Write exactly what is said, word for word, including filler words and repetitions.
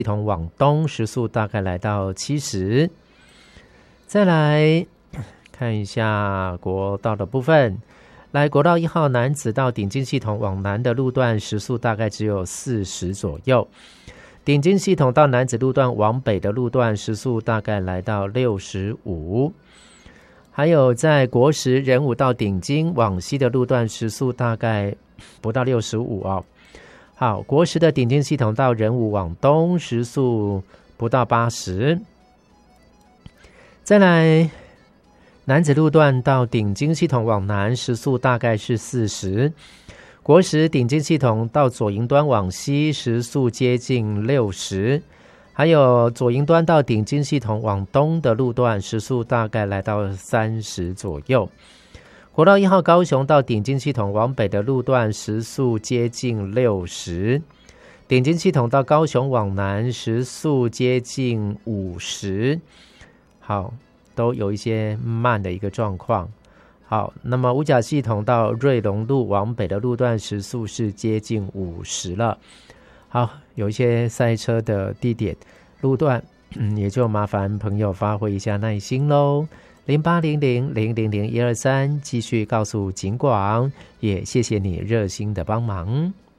系统往东时速大概来到七十。再来看一下国道的部分，来国道一号楠梓到顶金系统往南的路段时速大概只有四十左右，顶金系统到楠梓路段往北的路段时速大概来到六十五。还有在国十仁武到顶金往西的路段时速大概不到六十五哦。好，国十的顶金系统到仁武往东时速不到八十。再来楠梓路段到顶金系统往南时速大概是四十，国十顶金系统到左营端往西时速接近六十，还有左营端到顶金系统往东的路段时速大概来到三十左右。国道一号高雄到顶金系统往北的路段时速接近六十，顶金系统到高雄往南时速接近五十，好，都有一些慢的一个状况。好，那么五甲系统到瑞隆路往北的路段时速是接近五十了。好，有一些塞车的地点路段，嗯，也就麻烦朋友发挥一下耐心咯。零八零零零零零一二三继续告诉警广，也谢谢你热心的帮忙。